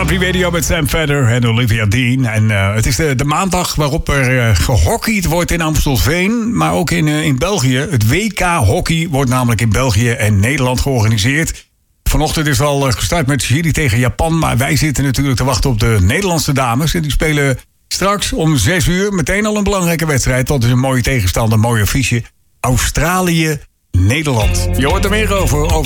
Country Radio met Sam Fedder en Olivia Dean. En het is de maandag waarop er gehockeyd wordt in Amstelveen. Maar ook in België. Het WK hockey wordt namelijk in België en Nederland georganiseerd. Vanochtend is al gestart met Chili tegen Japan. Maar wij zitten natuurlijk te wachten op de Nederlandse dames. En die spelen straks om 6 uur meteen al een belangrijke wedstrijd. Dat is een mooie tegenstander, een mooi affiche. Australië-Nederland. Je hoort er meer over